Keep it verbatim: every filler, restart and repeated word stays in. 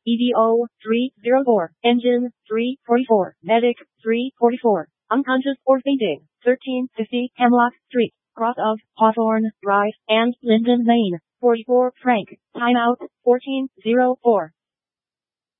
E D O, three oh four. Engine, three forty-four. Medic, three forty-four. Unconscious or fainting, thirteen fifty Hemlock Street, cross of Hawthorne Drive and Linden Lane, forty-four Frank. Timeout, fourteen oh four.